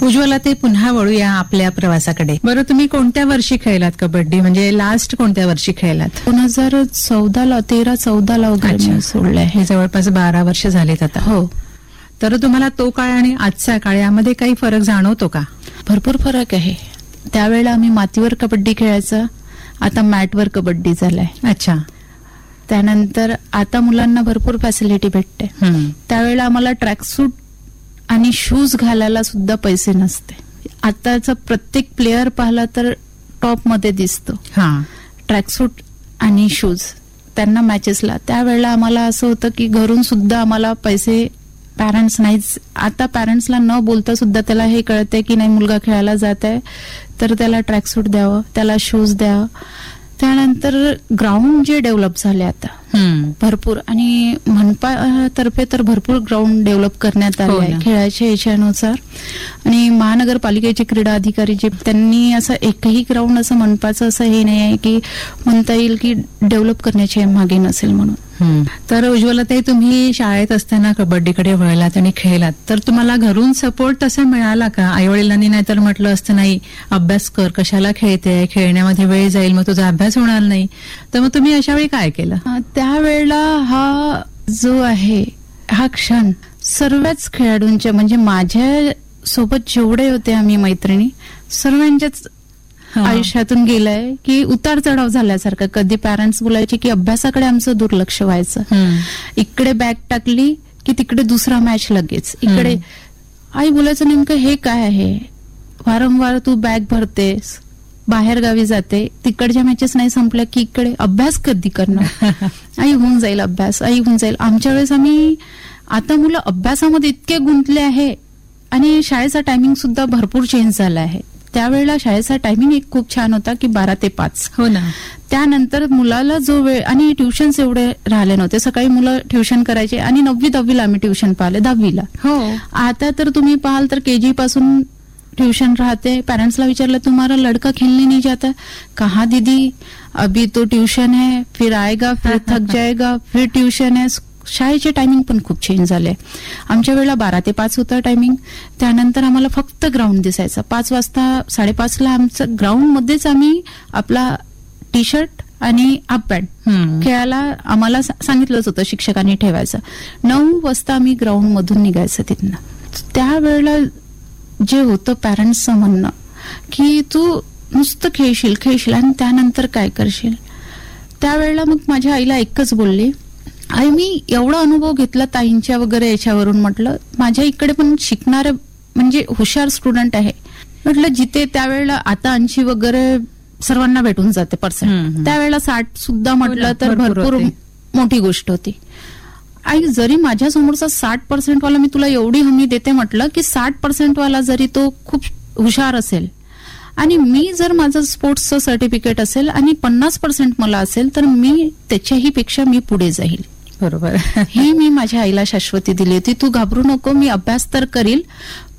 उज्ज्वला, ते पुन्हा वळूया आपल्या प्रवासाकडे. बरं, तुम्ही कोणत्या वर्षी खेळलात कबड्डी? म्हणजे लास्ट कोणत्या वर्षी खेळलात? 2014 वगैरे मी सोडलंय. हे जवळपास 12 वर्ष झालेत आता. हो. तर तुम्हाला तो काळ आणि आजचा काळ यामध्ये काही फरक जाणवतो का? भरपूर फरक आहे. त्यावेळेला आम्ही मातीवर कबड्डी खेळायचं, आता मॅटवर कबड्डी झालाय. अच्छा. त्यानंतर आता मुलांना भरपूर फॅसिलिटी भेटते. त्यावेळेला आम्हाला ट्रॅकसूट आणि शूज घालायला सुद्धा पैसे नसते. आताचा प्रत्येक प्लेअर पाहिला तर टॉप मध्ये दिसतो. ट्रॅकसूट आणि शूज त्यांना मॅचेसला. त्यावेळेला आम्हाला असं होतं की घरून सुद्धा आम्हाला पैसे पॅरेंट्स नाहीच. आता पॅरेंट्सला न बोलता सुद्धा त्याला हे कळते की नाही, मुलगा खेळायला जात आहे तर त्याला ट्रॅकसूट द्यावं, त्याला शूज द्यावं. त्यानंतर ग्राउंड जे डेव्हलप झाले आता भरपूर, आणि मनपातर्फे तर भरपूर ग्राउंड डेव्हलप करण्यात आले आहे खेळाच्या याच्यानुसार. आणि महानगरपालिकेचे क्रीडा अधिकारी जे त्यांनी असं एकही ग्राउंड असं मनपाचं असं हे नाही आहे की म्हणता येईल की डेव्हलप करण्याच्या मागे नसेल म्हणून. तर उज्ज्वला ताई, तुम्ही शाळेत असताना कबड्डीकडे वळलात आणि खेळलात, तर तुम्हाला घरून सपोर्ट तसा मिळाला का? आईवडिलांनी नाहीतर म्हटलं असतं नाही, अभ्यास कर, कशाला खेळते, खेळण्यामध्ये वेळ जाईल, मग तुझा अभ्यास होणार नाही, तर मग तुम्ही अशा वेळी काय केलं? त्यावेळेला हा जो आहे हा क्षण सर्वच खेळाडूंच्या, म्हणजे माझ्या सोबत जेवढे होते आम्ही मैत्रिणी, सर्वांच्याच आयुष्यातून गेलाय की उतार चढाव झाल्यासारखं. कधी पॅरेंट्स बोलायचे की अभ्यासाकडे आमचं दुर्लक्ष व्हायचं, इकडे बॅग टाकली की तिकडे दुसरा मॅच लगेच, इकडे आई बोलायचं नेमकं हे काय आहे, वारंवार तू बॅग भरतेस, बाहेर गावी जाते, तिकडच्या मॅचेस नाही संपल्या की इकडे अभ्यास कधी करणार, आई होऊन जाईल अभ्यास, आई होऊन जाईल. आमच्या वेळेस आता मुलं अभ्यासामध्ये इतके गुंतले आहे आणि शाळेचा टायमिंग सुद्धा भरपूर चेंज झाला आहे. त्यावेळेला शाळेचा टायमिंग एक खूप छान होता की 12 ते 5. हो ना. त्यानंतर मुलाला जो वेळ, आणि ट्युशन्स एवढे राहिले नव्हते. सकाळी मुलं ट्युशन करायचे आणि 9वी 10वीला आम्ही ट्युशन पाहिले, 10वीला. हो. आता तर तुम्ही पाहाल तर केजी पासून ट्यूशन रहते. पेरेंट्सला विचारलं तुम्हारा लड़का खेलने नहीं जाता? कहा दीदी, अभी तो ट्यूशन है, फिर आएगा, फिर थक जाएगा, फिर ट्यूशन है. शाळेचे टायमिंग पण खूप चेंज झाले. आमच्या वेळेला 12 ते 5 होतं टायमिंग. त्यानंतर आम्हाला फक्त ग्राउंड दिसायचं. 5 वाजता 5:30ला आमचं ग्राउंड मध्येच आम्ही आपला टी शर्ट आणि हाफ पॅन्ट खेळायला आम्हाला सांगितलंच होतं शिक्षकांनी ठेवायचं. 9 वाजता आम्ही ग्राउंड मधून निघायचं तिथनं. त्यावेळेला जे होतं पॅरेंट्सचं म्हणणं की तू नुसतं खेळशील आणि त्यानंतर काय करशील. त्यावेळेला मग माझ्या आईला एकच बोलली, आई मी एवढा अनुभव घेतला ताईंच्या वगैरे याच्यावरून, म्हटलं माझ्या इकडे पण शिकणारे म्हणजे हुशार स्टुडंट आहे. म्हटलं जिथे त्यावेळेला आता 80 वगैरे सर्वांना भेटून जाते पर्सेंट, त्यावेळेला 60 सुद्धा म्हटलं तर भरपूर मोठी गोष्ट होती. आई जरी माझ्या समोरचा 60% वाला मी तुला एवढी हमी देते म्हटलं की 60% वाला जरी तो खूप हुशार असेल आणि मी जर माझं स्पोर्ट्सचं सर्टिफिकेट असेल आणि 50% मला असेल तर मी त्याच्याही पेक्षा मी पुढे जाईल. बरोबर. ही मी माझ्या आईला शाश्वती दिली होती. तू घाबरू नको, मी अभ्यास तर करील